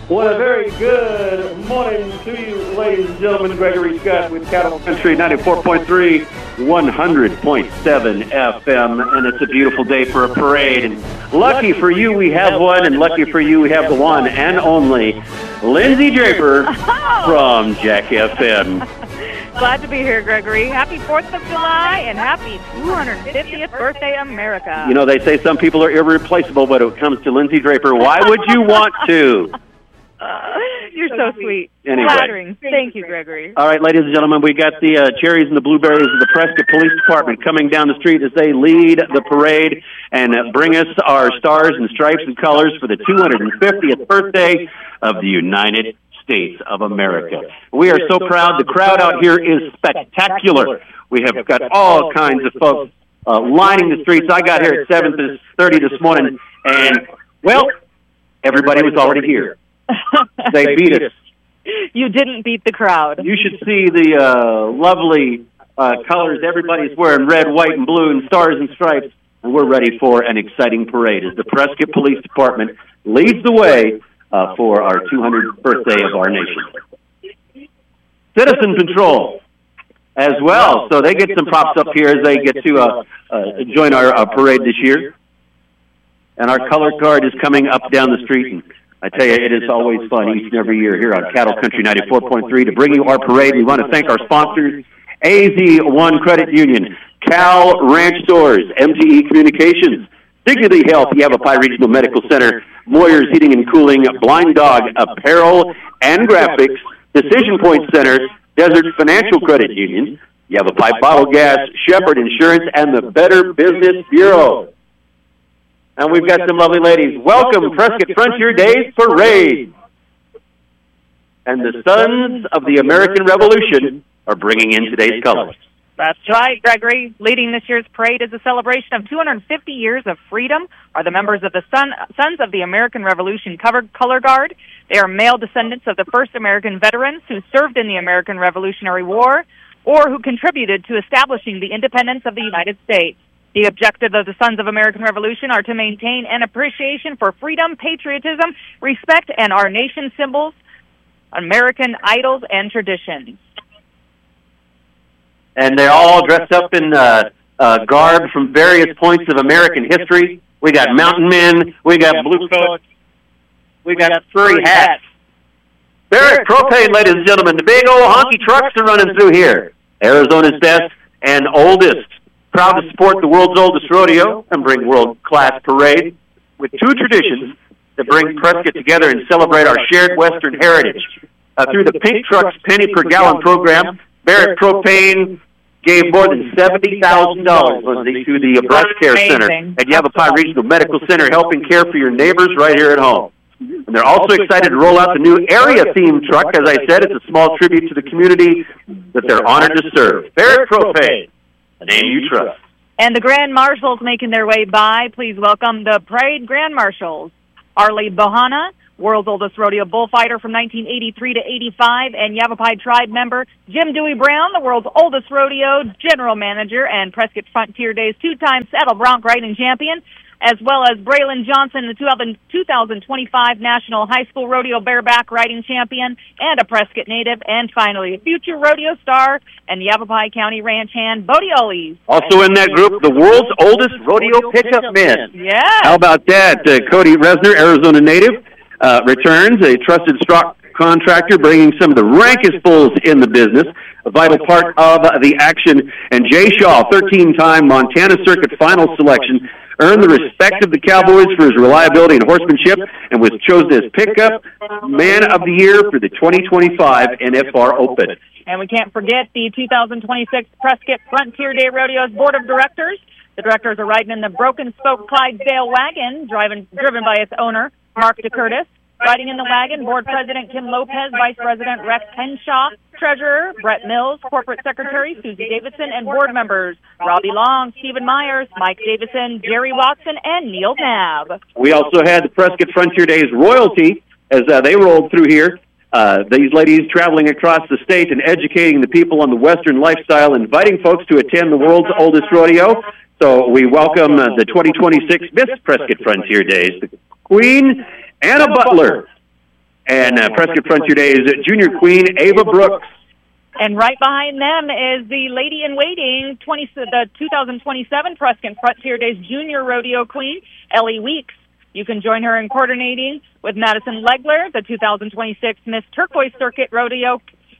What a very good morning to you, ladies and gentlemen. Gregory Scott with Cattle Country 94.3, 100.7 FM, and it's a beautiful day for a parade. And lucky for you, we have one, and lucky for you, we have the one and only Lindsay Draper from Jack FM. Glad to be here, Gregory. Happy 4th of July and happy 250th birthday, America. You know, they say some people are irreplaceable, but when it comes to Lindsay Draper, why would you want to? You're so sweet. Anyway. Flattering. Thank you, Gregory. All right, ladies and gentlemen, we got the cherries and the blueberries of the Prescott Police Department coming down the street as they lead the parade and bring us our stars and stripes and colors for the 250th birthday of the United States of America. We are so proud. The crowd out here is spectacular. We have got all kinds of folks lining the streets. I got here at 7:30 this morning, and, well, everybody was already here. They beat us. You didn't beat the crowd. You should see the lovely colors. Everybody's wearing red, white, and blue, and stars and stripes, and we're ready for an exciting parade as the Prescott Police Department leads the way for our 200th birthday of our nation. Citizen Patrol as well, so they get some props up here as they get to join our parade this year. And our color guard is coming up down the street, and I tell you, it is always fun each and every year here on Cattle Country 94.3 to bring you our parade. We want to thank our sponsors, AZ1 Credit Union, Cal Ranch Stores, MTE Communications, Dignity Health, Yavapai Regional Medical Center, Moyers Heating and Cooling, Blind Dog Apparel and Graphics, Decision Point Center, Desert Financial Credit Union, Yavapai Bottle Gas, Shepherd Insurance, and the Better Business Bureau. And we've got some lovely ladies. Welcome, Prescott Frontier Days Parade. And the Sons of the American Revolution are bringing in today's colors. That's right, Gregory. Leading this year's parade is a celebration of 250 years of freedom are the members of the Sons of the American Revolution Color Guard. They are male descendants of the first American veterans who served in the American Revolutionary War or who contributed to establishing the independence of the United States. The objective of the Sons of American Revolution are to maintain an appreciation for freedom, patriotism, respect, and our nation's symbols, American idols, and traditions. And they're all dressed up in garb from various points of American history. We got mountain men, we got blue coats, we got furry hats. Barrett Propane, ladies and gentlemen, the big old honky trucks are running through here. Arizona's best and oldest. Proud to support the world's oldest rodeo and bring world-class parade with two traditions that bring Prescott together and celebrate our shared Western heritage. Through the Pink Trucks Penny Per Gallon program, Barrett Propane gave more than $70,000 to the Breast Care Center at Yavapai Regional Medical Center, helping care for your neighbors right here at home. And they're also excited to roll out the new area-themed truck. As I said, it's a small tribute to the community that they're honored to serve. Barrett Propane. A name you trust. And the Grand Marshals making their way by. Please welcome the Parade Grand Marshals. Arlie Bohanna, world's oldest rodeo bullfighter from 1983 to 85, and Yavapai Tribe member Jim Dewey Brown, the world's oldest rodeo general manager and Prescott Frontier Days two-time saddle bronc riding champion, as well as Braylon Johnson, the 2025 National High School Rodeo Bareback Riding Champion, and a Prescott native, and finally, a future rodeo star and Yavapai County ranch hand, Bodie Oles. Also in that group, the world's oldest rodeo pickup men. Yeah. How about that? Cody Resner, Arizona native, returns, a trusted stock contractor bringing some of the rankest bulls in the business, a vital part of the action. And Jay Shaw, 13-time Montana Circuit final selection, earned the respect of the Cowboys for his reliability and horsemanship and was chosen as Pickup Man of the Year for the 2025 NFR Open. And we can't forget the 2026 Prescott Frontier Day Rodeo's Board of Directors. The directors are riding in the Broken Spoke Clydesdale wagon, driven by its owner, Mark DeCurtis. Riding in the wagon, Board President Kim Lopez, Vice President Rex Henshaw, Treasurer Brett Mills, Corporate Secretary Susie Davidson, and board members Robbie Long, Stephen Myers, Mike Davison, Jerry Watson, and Neil Knabb. We also had the Prescott Frontier Days royalty as they rolled through here. These ladies traveling across the state and educating the people on the Western lifestyle, inviting folks to attend the world's oldest rodeo. So we welcome the 2026 Miss Prescott Frontier Days, the Queen Anna Butler. and Prescott Frontier Days junior queen, Ava Brooks. And right behind them is the lady-in-waiting, the 2027 Prescott Frontier Days Junior Rodeo Queen, Ellie Weeks. You can join her in coordinating with Madison Legler, the 2026 Miss Turquoise Circuit Rodeo,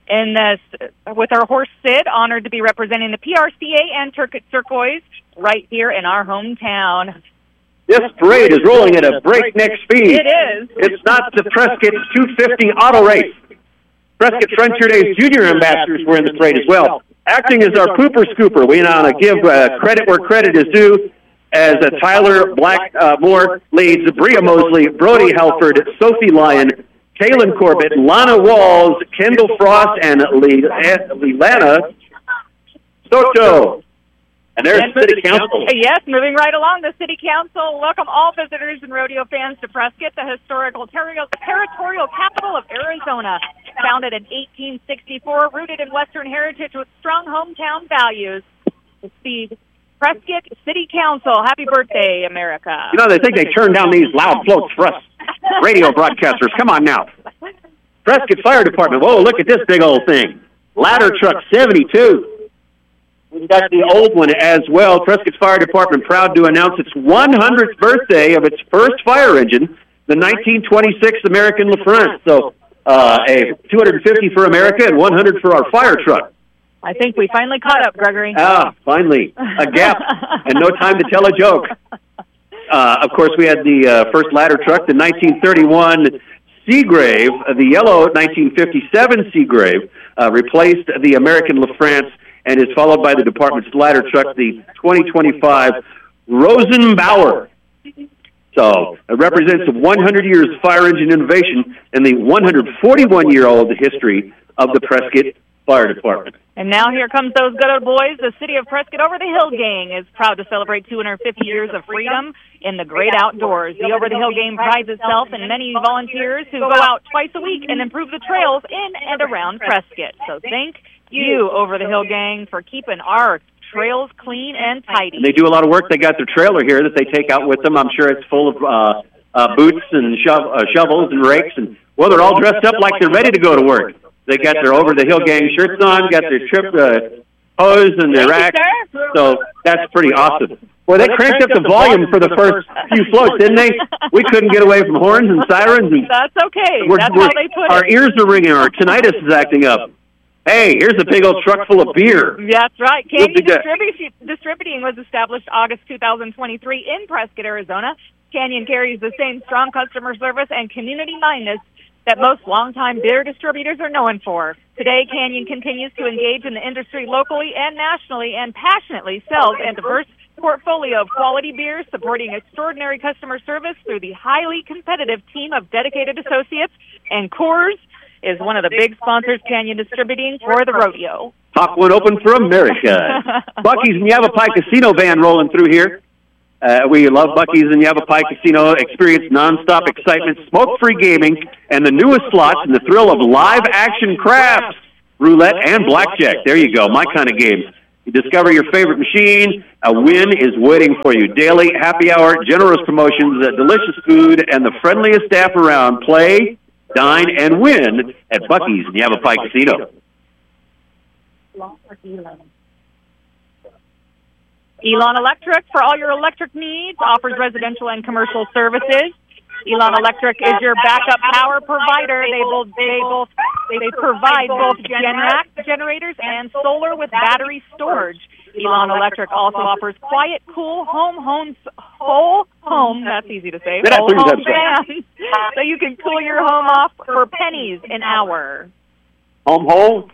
with her horse Sid, honored to be representing the PRCA and Turquoise right here in our hometown. This parade is rolling at a breakneck speed. It is. It's not the Prescott 250 auto race. Prescott Frontier Days Junior ambassadors were in the parade as well. Acting as our pooper scooper, we want to give credit where credit is due, as Tyler Blackmore leads Bria Mosley, Brody Halford, Sophie Lyon, Kaylin Corbett, Lana Walls, Kendall Frost, and Leilana Soto. And there's City Council. Yes, moving right along, the City Council welcome all visitors and rodeo fans to Prescott, the historical territorial capital of Arizona. Founded in 1864, rooted in Western heritage with strong hometown values. The Prescott City Council. Happy birthday, America. You know, they think they turn down these loud floats for us radio broadcasters. Come on now. Prescott Fire Department. Whoa, look at this big old thing. Ladder truck 72. We've got the old one as well. Prescott Fire Department proud to announce its 100th birthday of its first fire engine, the 1926 American LaFrance. So, a 250 for America and 100 for our fire truck. I think we finally caught up, Gregory. Finally. A gap and no time to tell a joke. Of course, we had the first ladder truck, the 1931 Seagrave. The yellow 1957 Seagrave replaced the American LaFrance and is followed by the department's ladder truck, the 2025 Rosenbauer. So it represents 100 years of fire engine innovation and the 141-year-old history of the Prescott Fire Department. And now here comes those good old boys. The City of Prescott Over the Hill Gang is proud to celebrate 250 years of freedom in the great outdoors. The Over the Hill Gang prides itself in many volunteers who go out twice a week and improve the trails in and around Prescott. So thank you, Over the Hill Gang, for keeping our trails clean and tidy. They do a lot of work. They got their trailer here that they take out with them. I'm sure it's full of boots and shovels and rakes. And, well, they're all dressed up like they're ready to go to work. They got their Over the Hill Gang shirts on, got their trip hose and their racks. So that's pretty awesome. Boy, they cranked up the volume for the first few floats, didn't they? We couldn't get away from horns and sirens. And that's okay. That's how they put it. Our ears are ringing. Our tinnitus is acting up. Hey, here's a big old truck full of beer. That's right. Canyon Distributing was established August 2023 in Prescott, Arizona. Canyon carries the same strong customer service and community-mindedness that most longtime beer distributors are known for. Today, Canyon continues to engage in the industry locally and nationally and passionately sells a diverse portfolio of quality beers, supporting extraordinary customer service through the highly competitive team of dedicated associates. And Coors is one of the big sponsors, Canyon Distributing, for the rodeo. Top one open for America. Buc-ee's and Yavapai Casino van rolling through here. We love Buc-ee's and Yavapai Casino. Experience nonstop excitement, smoke-free gaming, and the newest slots and the thrill of live-action craps, roulette, and blackjack. There you go, my kind of games. You discover your favorite machine. A win is waiting for you. Daily happy hour, generous promotions, delicious food, and the friendliest staff around. Play, dine, and win at Buc-ee's and Yavapai Casino. Elon Electric, for all your electric needs, offers residential and commercial services. Elon Electric is your backup power provider. They provide both Generac generators and solar with battery storage. Elon Electric also offers quiet, cool whole home, that's easy to say, whole home fans, so you can cool your home off for pennies an hour. Home.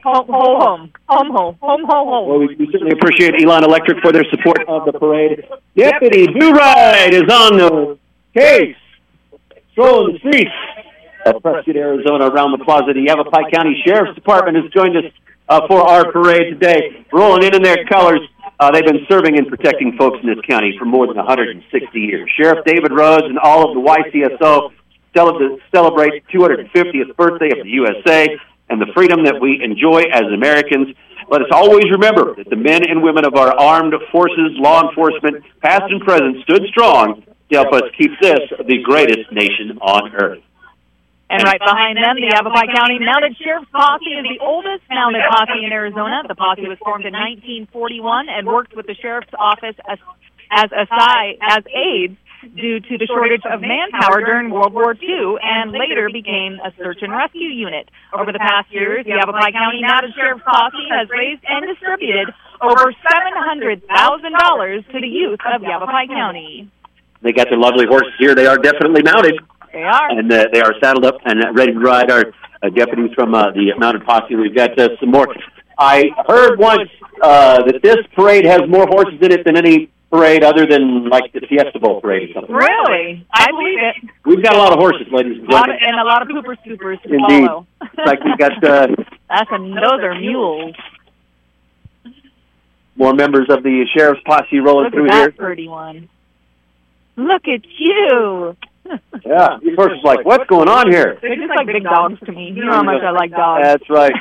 Well, we certainly appreciate Elon Electric for their support of the parade. Deputy Do-Ride is on the case. Strolling the streets of Prescott, Arizona, around the plaza. The Yavapai County Sheriff's Department has joined us for our parade today. Rolling in their colors. They've been serving and protecting folks in this county for more than 160 years. Sheriff David Rose and all of the YCSO celebrate 250th birthday of the USA and the freedom that we enjoy as Americans. Let us always remember that the men and women of our armed forces, law enforcement, past and present, stood strong to help us keep this the greatest nation on earth. And right behind them, the Yavapai County Mounted Sheriff's Posse is the oldest mounted posse in Arizona. The posse was formed in 1941 and worked with the Sheriff's Office as aides due to the shortage of manpower during World War II, and later became a search and rescue unit. Over the past years, the Yavapai County Mounted Sheriff's Posse has raised and distributed over $700,000 to the youth of Yavapai County. They got their lovely horses here. They are definitely mounted. They are. And they are saddled up and ready to ride. Our deputies from the Mounted Posse. We've got some more. I heard once that this parade has more horses in it than any parade other than, like, the Fiesta Bowl parade or something. Really? I believe it. We've got a lot of horses, ladies and gentlemen. And a lot of pooper scoopers to Indeed. follow. It's like we've got those are mules. more members of the Sheriff's Posse rolling through here. Look at that pretty one. Look at you. Yeah, these horses are like, what's going on here? They're just like big dogs to me. You know how much I like dogs. That's right.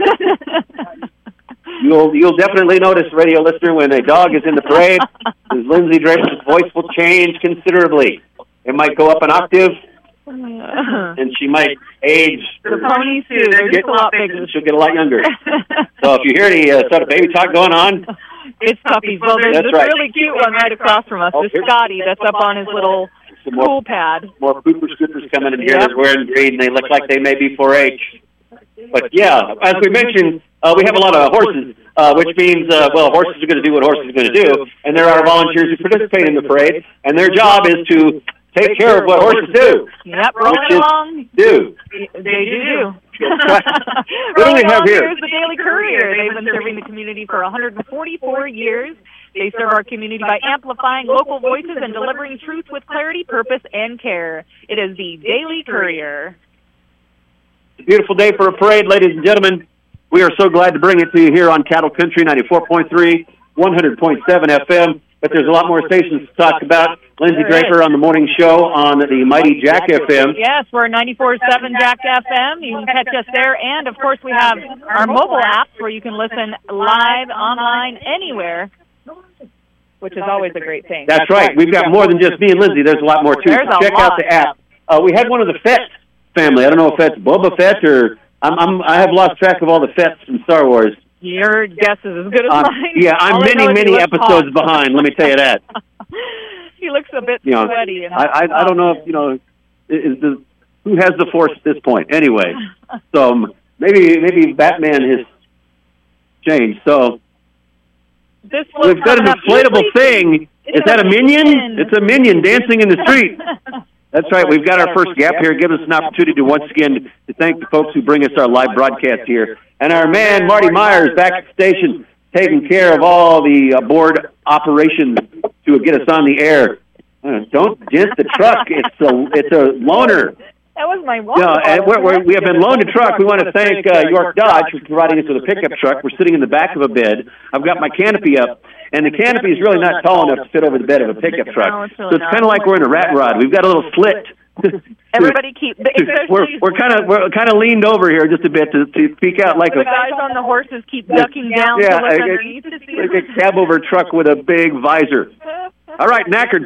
You'll definitely notice, radio listener, when a dog is in the parade, Lindsay Draper's voice will change considerably. It might go up an octave, and she might age. The ponies, too. They're just a lot bigger. She'll get a lot younger. So if you hear any sort of baby talk going on, it's puppies. Well, there's this really cute one right across from us. There's Scotty that's up on his little pool pad. More pooper scoopers coming in here. They're wearing green. They look like they may be 4-H. But, yeah, as we mentioned, we have a lot of horses, which means, horses are going to do what horses are going to do. And there are volunteers who participate in the parade, and their job is to take care of what horses do. Yep, rolling along. Do. They do. What do we have here? Here's the Daily Courier. They've been serving the community for 144 years. They serve our community by amplifying local voices and delivering truth with clarity, purpose, and care. It is the Daily Courier. It's a beautiful day for a parade, ladies and gentlemen. We are so glad to bring it to you here on Cattle Country 94.3, 100.7 FM. But there's a lot more stations to talk about. Lindsay Draper on the morning show on the mighty Jack FM. Yes, we're 94.7 Jack FM. You can catch us there. And, of course, we have our mobile apps where you can listen live, online, anywhere, which is always a great thing. That's right. We've got more than just me and Lindsay. There's a lot more, too. So check out the app. We had one of the Fett family. I don't know if that's Boba Fett or... I have lost track of all the Fetts from Star Wars. Your guess is as good as mine. Yeah, I'm many episodes behind, let me tell you that. He looks a bit sweaty. I don't know if, who has the Force at this point. Anyway, so maybe Batman has changed. So we've got an inflatable thing. Is that a minion? It's a minion dancing in the street. That's right. We've got our first gap here. Give us an opportunity to once again to thank the folks who bring us our live broadcast here. And our man, Marty Myers, back at the station, taking care of all the board operations to get us on the air. Don't dent the truck. It's a loaner. That was my one. And we have been loaned a truck. We want to thank York Dodge for providing us with a pickup truck. We're sitting in the back of a bed. I've got my canopy up. And the canopy is really not tall enough to fit over the bed of a pickup truck. No, so it's kind of like we're in a rat rod. We've got a little slit. Everybody keep. We're kind of leaned over here just a bit to peek out like the guys on the horses keep ducking down to look underneath to see like a cab over truck with a big visor. All right, knackered.